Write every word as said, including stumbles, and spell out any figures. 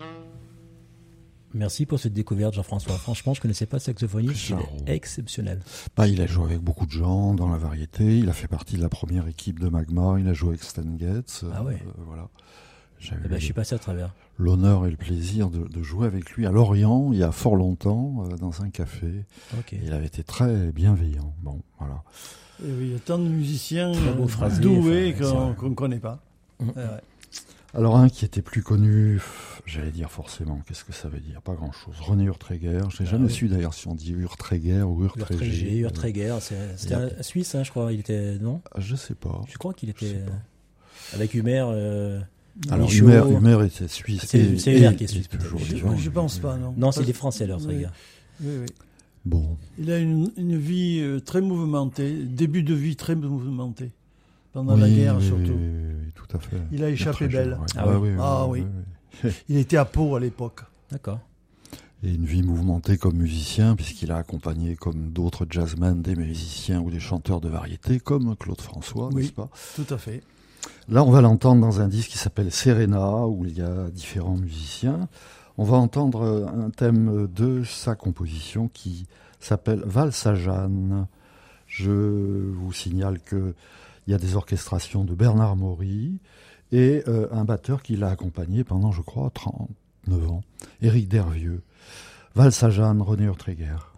Merci pour cette découverte, Jean-François. Franchement, je ne connaissais pas ce saxophoniste, il Richard est exceptionnel. Bah, il a joué avec beaucoup de gens dans la variété. Il a fait partie de la première équipe de Magma. Il a joué avec Stan Getz. Ah ouais. Euh, voilà. J'avais Eh ben, eu je suis passé à travers. l'honneur et le plaisir de, de jouer avec lui à Lorient il y a fort longtemps euh, dans un café. Ok. Et il avait été très bienveillant. Bon, voilà. Et oui, il y a tant de musiciens Très beau euh, phrasier, doués enfin, qu'on ouais. qu'on ne connaît pas. Mhm. Ouais, ouais. Alors un qui était plus connu, pff, j'allais dire forcément, qu'est-ce que ça veut dire? Pas grand-chose. René Urtreger. Je n'ai Ah jamais oui. su d'ailleurs si on dit Urtreger ou Urtreger, Urtreger. Urtreger, c'est- c'était Il y a- un Suisse, hein, je crois. Il était, non? Ah, je sais pas. Je crois qu'il Je était sais pas. euh, avec Humer. Euh, Alors Michaud. Humer, Humer était suisse. C'est- et- c'est Humer et- qui est suisse, et toujours peut-être. Je, vivant. je pense pas, non. Non, c'est Parce- des Français, Urtreger. Oui, oui, oui. Bon, Il a une, une vie euh, très mouvementée, début de vie très mouvementée, pendant oui, la guerre oui, surtout. oui, oui, oui, tout à fait. Il a échappé très belle. jeune, ouais. Ah Ouais, oui. oui, Ah oui. Il était à Pau à l'époque. D'accord. Et une vie mouvementée comme musicien, puisqu'il a accompagné, comme d'autres jazzmen, des musiciens ou des chanteurs de variété, comme Claude François, Oui. n'est-ce pas? Tout à fait. Là, on va l'entendre dans un disque qui s'appelle Serena, où il y a différents musiciens. On va entendre un thème de sa composition qui s'appelle Valse à Jeanne. Je vous signale qu'il y a des orchestrations de Bernard Maury et euh, un batteur qui l'a accompagné pendant, je crois, trente-neuf ans, Éric Dervieux. Valse à Jeanne, René Urtreger.